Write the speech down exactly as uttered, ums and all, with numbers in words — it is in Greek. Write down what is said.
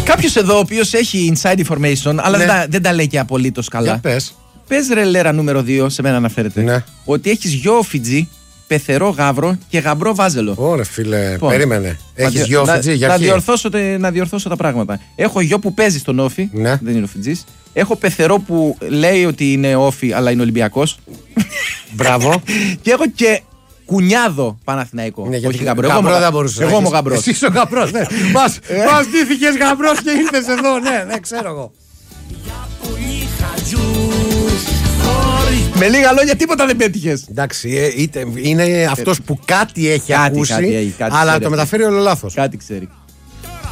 Κάποιος εδώ ο οποίος έχει inside information, αλλά Ναι. δεν, τα, δεν τα λέει και απολύτως καλά. Για πες. Πες ρε Λέρα νούμερο δύο, σε μένα αναφέρεται. Ναι. Ότι έχεις γιο Φιτζή, πεθερό γάβρο και γαμπρό βάζελο. Ωραία, φίλε, Λοιπόν, περίμενε. να Έχεις δι- γιο να- Φιτζή για να, αρχή. διορθώσω, τε- να διορθώσω τα πράγματα. Έχω γιο που παίζει στον Όφη. Ναι. Δεν είναι ο Φιτζής. Έχω πεθερό που λέει ότι είναι Όφη, αλλά είναι Ολυμπιακός. Μπράβο. Και έχω και κουνιάδο Παναθηναϊκό. Ναι, γιατί Όχι γαμπρό. γαμπρό Εγώ είμαι ο δεν γα- μπορούσες να Εγώ είμαι ο έχεις. γαμπρός. Εσύ είσαι ο γαμπρός, ναι. Μας, μας ντύθηκες γαμπρός και ήρθες εδώ, ναι, ναι, ξέρω εγώ. Με λίγα λόγια, τίποτα δεν πέτυχες. Εντάξει, ε, είτε, είναι αυτός που κάτι έχει Κάτι, ακούσει, κάτι έχει, κάτι αλλά ξέρει. το μεταφέρει όλο λάθος. Κάτι ξέρει.